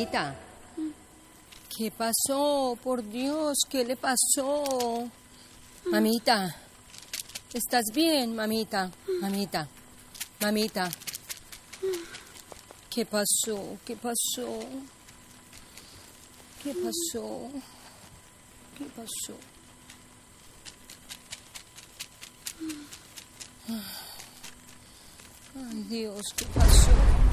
Mamita. ¿Qué pasó? Por Dios, ¿qué le pasó? Mamita. ¿Estás bien, mamita? Mamita. Mamita. ¿Qué pasó? ¿Qué pasó? ¿Qué pasó? ¿Qué pasó? Ay, Dios, ¿qué pasó?